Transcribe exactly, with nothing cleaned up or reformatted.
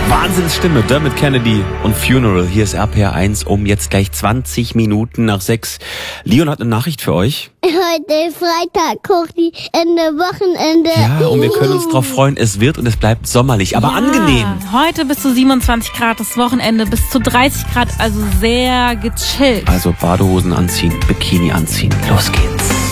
Wahnsinnsstimme, Dermot Kennedy und Funeral. Hier ist R P R eins um jetzt gleich zwanzig Minuten nach sechs. Leon hat eine Nachricht für euch. Heute Freitag, Kochi, Ende Wochenende. Ja, und wir können uns drauf freuen. Es wird und es bleibt sommerlich, aber ja, angenehm. Heute bis zu siebenundzwanzig Grad, das Wochenende bis zu dreißig Grad, also sehr gechillt. Also Badehosen anziehen, Bikini anziehen. Los geht's.